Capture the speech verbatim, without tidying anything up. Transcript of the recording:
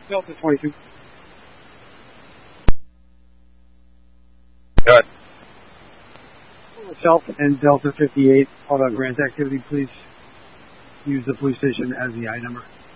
Delta twenty-two. Good. Myself and Delta fifty-eight, all about grant activity, please use the police station as the I number.